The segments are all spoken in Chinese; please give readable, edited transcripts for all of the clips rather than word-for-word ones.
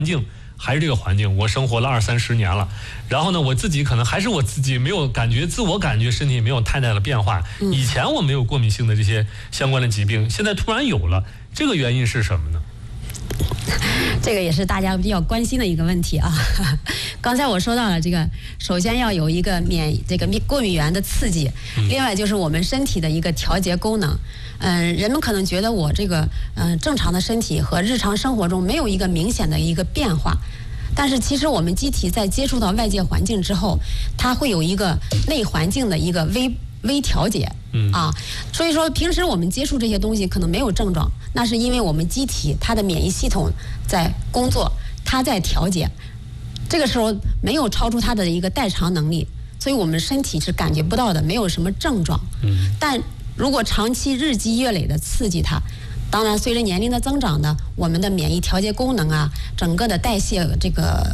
境还是这个环境，我生活了20-30年了，然后呢，我自己可能还是我自己，没有感觉，自我感觉身体没有太大的变化。以前我没有过敏性的这些相关的疾病，现在突然有了，这个原因是什么呢？ 这个也是大家比较关心的一个问题啊。刚才我说到了这个，首先要有一个过敏源的刺激，另外就是我们身体的一个调节功能。人们可能觉得我这个正常的身体和日常生活中没有一个明显的一个变化，但是其实我们机体在接触到外界环境之后，它会有一个内环境的一个微调节。所以说平时我们接触这些东西可能没有症状，那是因为我们机体它的免疫系统在工作，它在调节，这个时候没有超出它的一个代偿能力，所以我们身体是感觉不到的，没有什么症状。但如果长期日积月累的刺激它，当然随着年龄的增长呢，我们的免疫调节功能啊，整个的代谢这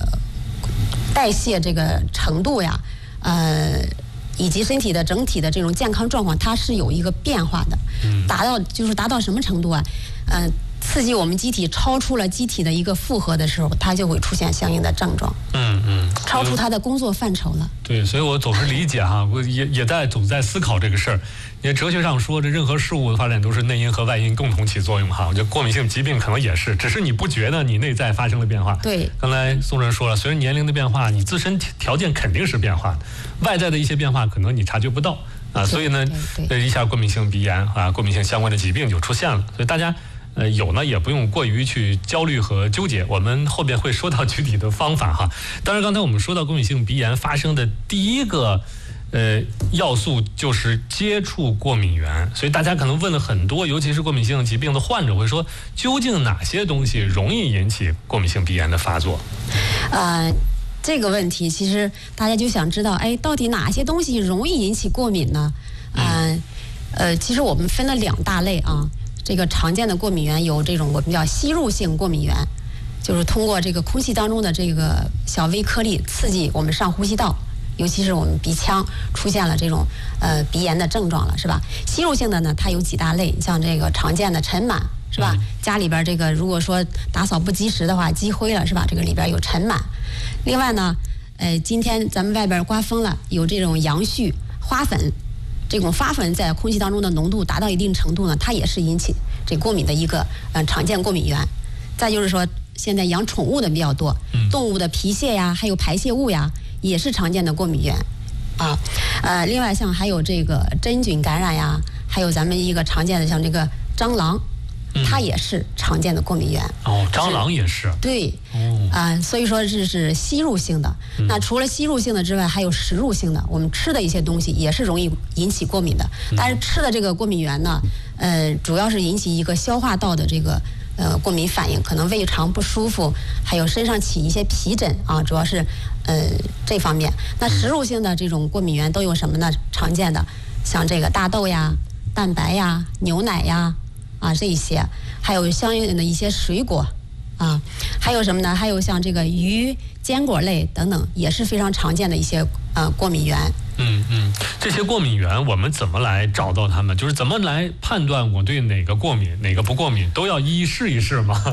个程度呀，以及身体的整体的这种健康状况，它是有一个变化的。达到什么程度啊？刺激我们机体超出了机体的一个负荷的时候，它就会出现相应的症状。超出它的工作范畴了。 对，所以我总是理解哈，我总在思考这个事儿。因为哲学上说，这任何事物的发展都是内因和外因共同起作用哈。我觉得过敏性疾病可能也是，只是你不觉得你内在发生了变化。 对， 刚才宋人说了，随着年龄的变化，你自身条件肯定是变化的，外在的一些变化可能你察觉不到啊。所以呢，一下过敏性鼻炎啊，过敏性相关的疾病就出现了。所以大家有呢也不用过于去焦虑和纠结，我们后边会说到具体的方法哈。当然，刚才我们说到过敏性鼻炎发生的第一个要素就是接触过敏源，所以大家可能问了很多，尤其是过敏性疾病的患者会说，究竟哪些东西容易引起过敏性鼻炎的发作？ 这个问题其实大家就想知道，到底哪些东西容易引起过敏呢？其实我们分了2大类啊。这个常见的过敏源有这种我们叫吸入性过敏源，就是通过这个空气当中的这个小微颗粒刺激我们上呼吸道，尤其是我们鼻腔出现了这种鼻炎的症状了，是吧？吸入性的呢，它有几大类，像这个常见的尘螨，是吧？家里边这个如果说打扫不及时的话，积灰了，是吧？这个里边有尘螨。另外呢，今天咱们外边刮风了，有这种杨絮、花粉。这种花粉在空气当中的浓度达到一定程度呢，它也是引起这过敏的一个常见过敏源。再就是说，现在养宠物的比较多，动物的皮屑呀，还有排泄物呀，也是常见的过敏源啊。另外像还有这个真菌感染呀，还有咱们一个常见的像这个蟑螂。它也是常见的过敏源。 蟑螂也是。 对。所以说这是吸入性的。那除了吸入性的之外，还有食入性的。我们吃的一些东西也是容易引起过敏的。但是吃的这个过敏源呢，主要是引起一个消化道的这个过敏反应，可能胃肠不舒服，还有身上起一些皮疹啊，主要是这方面。那食入性的这种过敏源都有什么呢？常见的像这个大豆呀、蛋白呀、牛奶呀。这一些，还有相应的一些水果，还有什么呢？还有像这个鱼、坚果类等等，也是非常常见的一些过敏源。 这些过敏源我们怎么来找到它们？就是怎么来判断我对哪个过敏，哪个不过敏，都要一一试一试吗？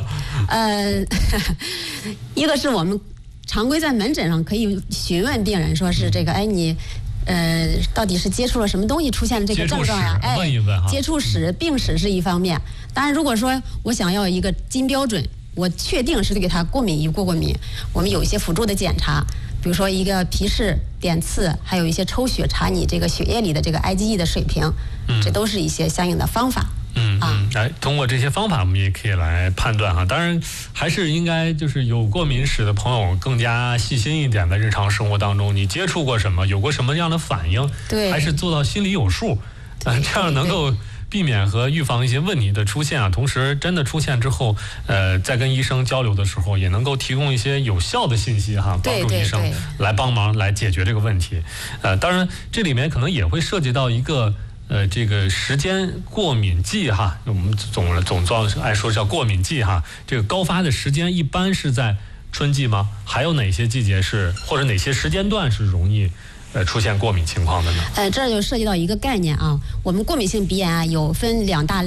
一个是我们常规在门诊上可以询问病人，说是这个，你。到底是接触了什么东西出现了这个症状呀？ 问一问哈。 接触史、病史是一方面。当然，如果说我想要一个金标准，我确定是对它过敏与不过敏，我们有一些辅助的检查，比如说一个皮试、点刺，还有一些抽血查你这个血液里的这个 IgE 的水平，这都是一些相应的方法。 通过这些方法我们也可以来判断哈。当然还是应该就是有过敏史的朋友更加细心一点，在日常生活当中你接触过什么，有过什么样的反应， 对， 还是做到心里有数，这样能够避免和预防一些问题的出现啊。同时真的出现之后在跟医生交流的时候也能够提供一些有效的信息哈，帮助医生来帮忙来解决这个问题。当然这里面可能也会涉及到一个这个时间过敏季哈，我们总爱说叫过敏季哈。这个高发的时间一般是在春季吗？还有哪些季节是或者哪些时间段是容易出现过敏情况的呢？ 这就涉及到一个概念啊，我们过敏性鼻炎有分2大类，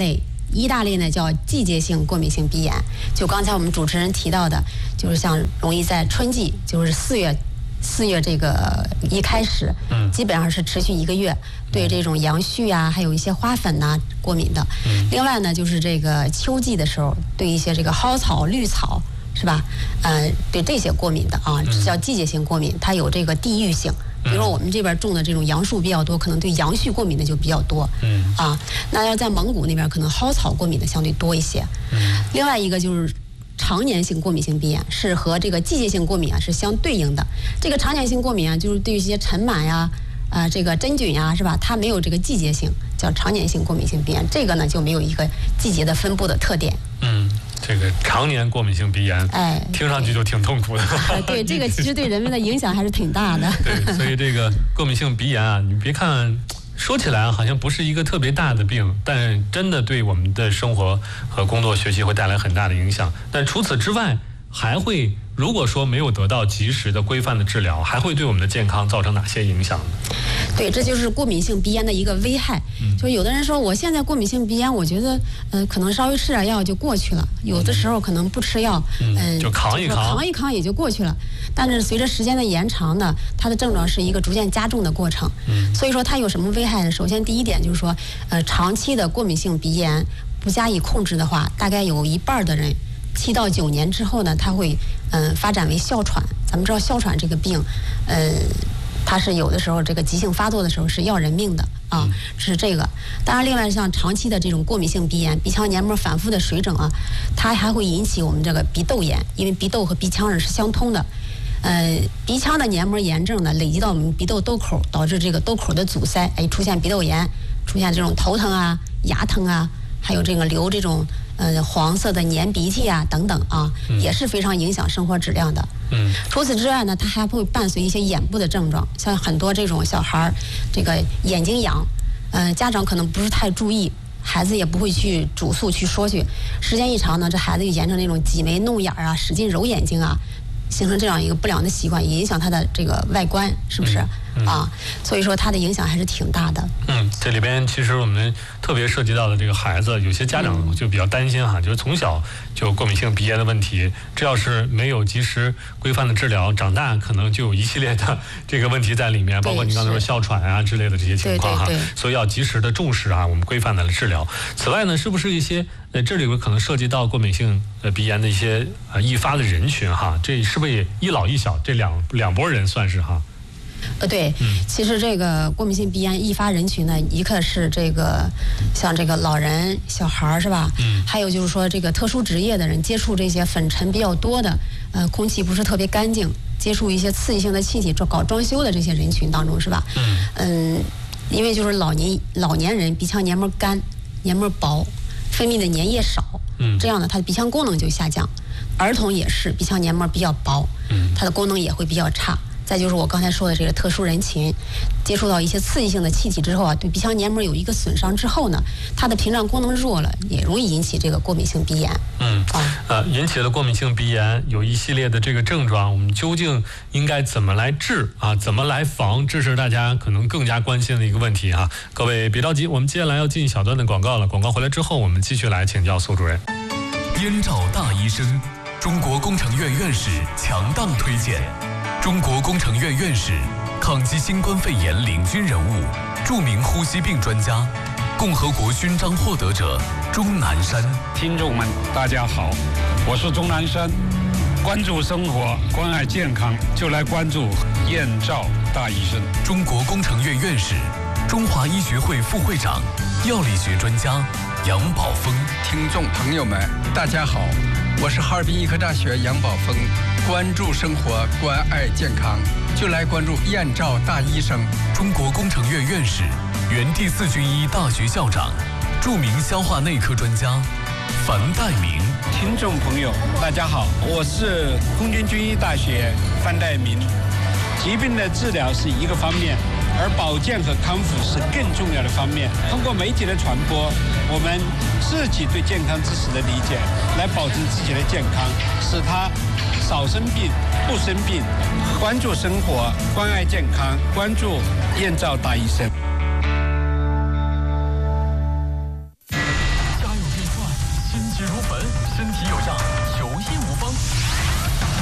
一大类呢叫季节性过敏性鼻炎，就刚才我们主持人提到的，就是像容易在春季，就是4月这个一开始，基本上是持续1个月，对这种杨絮啊，还有一些花粉呐过敏的。另外呢，就是这个秋季的时候，对一些这个蒿草、绿草是吧？对这些过敏的啊，这叫季节性过敏，它有这个地域性。比如说我们这边种的这种杨树比较多，可能对杨絮过敏的就比较多。那要在蒙古那边，可能蒿草过敏的相对多一些。另外一个就是常年性过敏性鼻炎，是和这个季节性过敏啊是相对应的。这个常年性过敏啊，就是对一些尘螨呀、这个真菌呀，是吧？它没有这个季节性，叫常年性过敏性鼻炎。这个呢就没有一个季节的分布的特点。 这个常年过敏性鼻炎，听上去就挺痛苦的。 对，这个其实对人们的影响还是挺大的。 对，所以这个过敏性鼻炎啊，你别看说起来好像不是一个特别大的病，但真的对我们的生活和工作学习会带来很大的影响。但除此之外，还会如果说没有得到及时的规范的治疗，还会对我们的健康造成哪些影响呢？ 对，这就是过敏性鼻炎的一个危害。就是有的人说我现在过敏性鼻炎，我觉得可能稍微吃点药就过去了，有的时候可能不吃药， 就扛一扛也就过去了。但是随着时间的延长呢，它的症状是一个逐渐加重的过程。所以说它有什么危害呢？首先第一点就是说，长期的过敏性鼻炎不加以控制的话，大概有1半的人7到9年之后呢，它会发展为哮喘。咱们知道哮喘这个病，它是有的时候这个急性发作的时候是要人命的啊，是这个。当然，另外像长期的这种过敏性鼻炎，鼻腔黏膜反复的水肿啊，它还会引起我们这个鼻窦炎，因为鼻窦和鼻腔是相通的。鼻腔的黏膜炎症呢，累积到我们鼻窦窦口，导致这个窦口的阻塞，出现鼻窦炎，出现这种头疼啊、牙疼啊，还有这个流这种黄色的粘鼻涕啊等等啊，也是非常影响生活质量的。除此之外呢，它还会伴随一些眼部的症状，像很多这种小孩儿，这个眼睛痒，家长可能不是太注意，孩子也不会去主诉去说去，时间一长呢，这孩子就研成那种挤眉弄眼啊，使劲揉眼睛啊，形成这样一个不良的习惯，也影响他的这个外观，是不是啊？所以说它的影响还是挺大的。 这里边其实我们特别涉及到的这个孩子，有些家长就比较担心哈，就是从小就过敏性鼻炎的问题，这要是没有及时规范的治疗，长大可能就有一系列的这个问题在里面，包括你刚才说哮喘啊之类的这些情况哈。所以要及时的重视啊，我们规范的治疗。此外呢，是不是一些这里边可能涉及到过敏性鼻炎的一些易发的人群哈？这是不是也一老一小这两拨人算是哈？ 对，其实这个过敏性鼻炎易发人群呢，一个是这个像这个老人、小孩是吧？还有就是说这个特殊职业的人，接触这些粉尘比较多的，空气不是特别干净，接触一些刺激性的气体，搞装修的这些人群当中是吧？因为就是老年人鼻腔黏膜干、黏膜薄，分泌的粘液少，这样呢，它的鼻腔功能就下降。儿童也是鼻腔黏膜比较薄，它的功能也会比较差。再就是我刚才说的这个特殊人群，接触到一些刺激性的气体之后啊，对鼻腔黏膜有一个损伤之后呢，它的屏障功能弱了，也容易引起这个过敏性鼻炎。 引起了过敏性鼻炎有一系列的这个症状，我们究竟应该怎么来治啊？怎么来防？这是大家可能更加关心的一个问题啊！各位别着急，我们接下来要进一小段的广告了。广告回来之后，我们继续来请教苏主任。 燕赵大医生，中国工程院院士强档推荐。中国工程院院士，抗击新冠肺炎领军人物，著名呼吸病专家，共和国勋章获得者钟南山。 听众们，大家好，我是钟南山。关注生活，关爱健康，就来关注燕赵大医生。 中国工程院院士，中华医学会副会长，药理学专家杨宝峰。 听众朋友们，大家好，我是哈尔滨医科大学杨宝峰。关注生活，关爱健康，就来关注燕赵大医生。 中国工程院院士，原第4军医大学校长，著名消化内科专家樊岱明。 听众朋友，大家好，我是空军军医大学樊岱明。疾病的治疗是一个方面，而保健和康复是更重要的方面。通过媒体的传播，我们自己对健康知识的理解，来保证自己的健康，使它少生病、不生病。关注生活，关爱健康，关注燕赵大医生。 家有病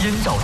燕赵